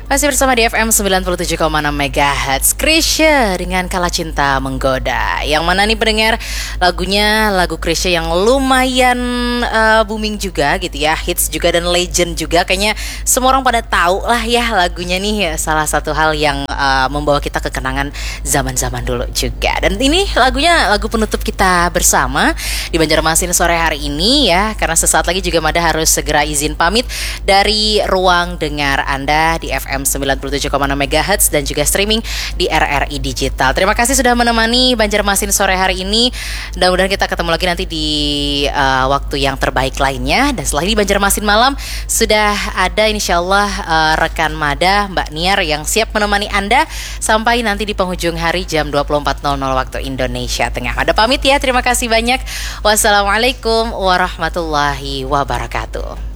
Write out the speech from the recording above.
Masih bersama di FM 97,6 MHz Krisya dengan Kala Cinta Menggoda. Yang mana nih pendengar, lagunya lagu Krisya yang lumayan booming juga gitu ya, hits juga dan legend juga. Kayaknya semua orang pada tahu lah ya lagunya nih ya, salah satu hal yang membawa kita ke kenangan zaman-zaman dulu juga. Dan ini lagunya lagu penutup kita bersama di Banjarmasin sore hari ini ya, karena sesaat lagi juga Mada harus segera izin pamit dari ruang dengar Anda di FM 97,6 MHz dan juga streaming di RRI Digital. Terima kasih sudah menemani Banjarmasin sore hari ini. Mudah-mudahan kita ketemu lagi nanti di waktu yang terbaik lainnya. Dan setelah ini Banjarmasin malam sudah ada insyaallah rekan Mada Mbak Niar yang siap menemani Anda sampai nanti di penghujung hari jam 24.00 waktu Indonesia Tengah. Mada pamit ya, terima kasih banyak. Wassalamualaikum warahmatullahi wabarakatuh.